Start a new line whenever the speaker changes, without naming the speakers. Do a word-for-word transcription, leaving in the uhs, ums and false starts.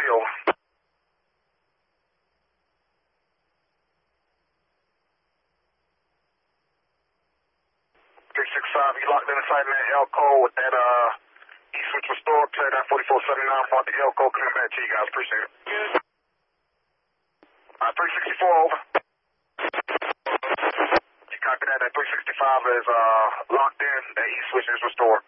over. three six five, you locked in inside that L code with that uh, E-switch restored. Paradigm forty-four seventy-nine, brought the L code coming back to you guys. Appreciate it. Uh, three sixty-four, over. You copy that. That three sixty-five is uh, locked in. That E-switch is restored.